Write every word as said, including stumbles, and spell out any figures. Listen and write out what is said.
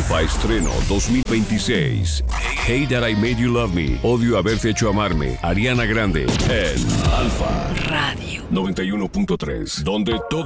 Alfa Estreno dos mil veintiséis. Hey That I Made You Love Me. Odio haberte hecho amarme. Ariana Grande. En Alfa Radio noventa y uno punto tres. Donde todo